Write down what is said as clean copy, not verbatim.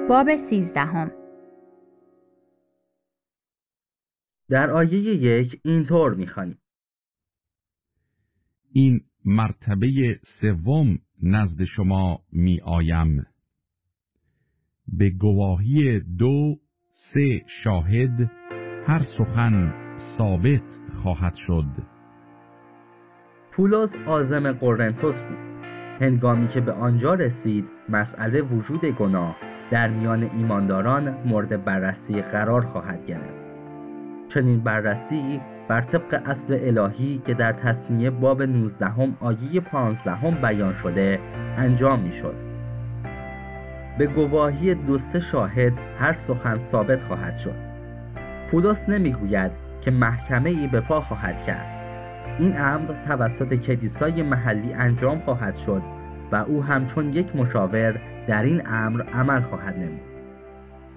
باب 13. در آیه 1 اینطور می‌خوانیم: این مرتبه سوم نزد شما می آیم. به گواهی 2-3 شاهد هر سخن ثابت خواهد شد. پولس عازم قرنتس بود. هنگامی که به آنجا رسید، مسئله وجود گناه در میان ایمانداران مورد بررسی قرار خواهد گرفت. چنین بررسی بر طبق اصل الهی که در تثنیه باب 19 آیه 15 بیان شده انجام می شد. به گواهی 2-3 شاهد هر سخن ثابت خواهد شد. پولس نمی گوید که محکمه ای به پا خواهد کرد. این امر توسط کلیسای محلی انجام خواهد شد و او همچون یک مشاور در این امر عمل خواهد نمود.